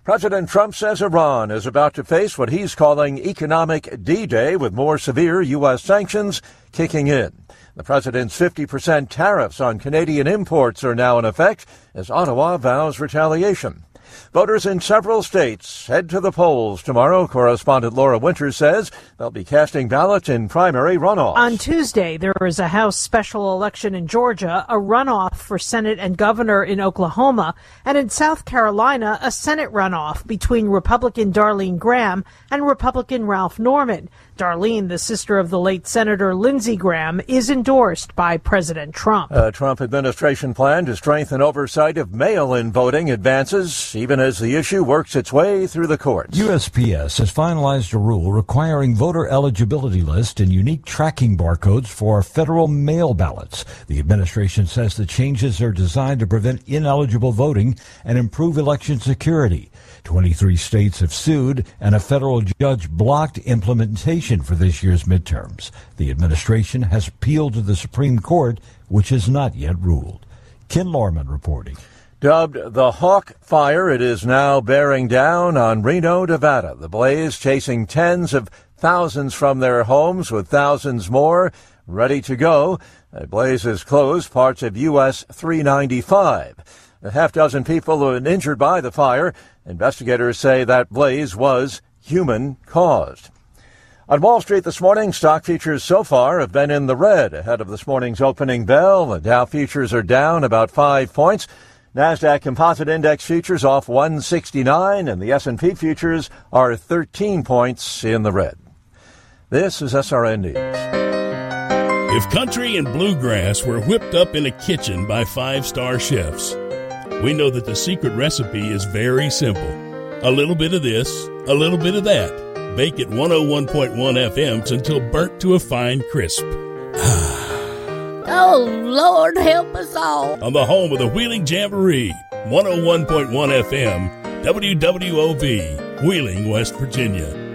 President Trump says Iran is about to face what he's calling economic D-Day, with more severe U.S. sanctions kicking in. The president's 50% tariffs on Canadian imports are now in effect as Ottawa vows retaliation. Voters in several states head to the polls tomorrow. Correspondent Laura Winters says they'll be casting ballots in primary runoffs. On Tuesday, there is a House special election in Georgia, a runoff for Senate and governor in Oklahoma, and in South Carolina, a Senate runoff between Republican Darlene Graham and Republican Ralph Norman. Darlene, the sister of the late Senator Lindsey Graham, is endorsed by President Trump. A Trump administration plan to strengthen oversight of mail-in voting advances, even as the issue works its way through the courts. USPS has finalized a rule requiring voter eligibility list and unique tracking barcodes for federal mail ballots. The administration says the changes are designed to prevent ineligible voting and improve election security. 23 states have sued, and a federal judge blocked implementation for this year's midterms. The administration has appealed to the Supreme Court, which has not yet ruled. Ken Lorman reporting. Dubbed the Hawk Fire, it is now bearing down on Reno, Nevada. The blaze chasing tens of thousands from their homes, with thousands more ready to go. The blaze has closed parts of US 395. A half dozen people have been injured by the fire. Investigators say that blaze was human-caused. On Wall Street this morning, stock futures so far have been in the red ahead of this morning's opening bell. The Dow futures are down about 5 points. NASDAQ Composite Index futures off 169, and the S&P futures are 13 points in the red. This is SRN News. If country and bluegrass were whipped up in a kitchen by five-star chefs, we know that the secret recipe is very simple. A little bit of this, a little bit of that. Bake at 101.1 FMs until burnt to a fine crisp. Oh, Lord, help us all. On the home of the Wheeling Jamboree, 101.1 FM, WWOV, Wheeling, West Virginia.